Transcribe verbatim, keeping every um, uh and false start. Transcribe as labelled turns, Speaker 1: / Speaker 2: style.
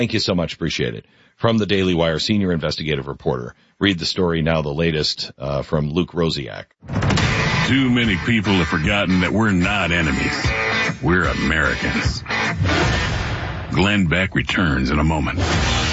Speaker 1: Thank you so much. Appreciate it. From the Daily Wire, senior investigative reporter. Read the story now, the latest uh, from Luke Rosiak.
Speaker 2: Too many people have forgotten that we're not enemies. We're Americans. Glenn Beck returns in a moment.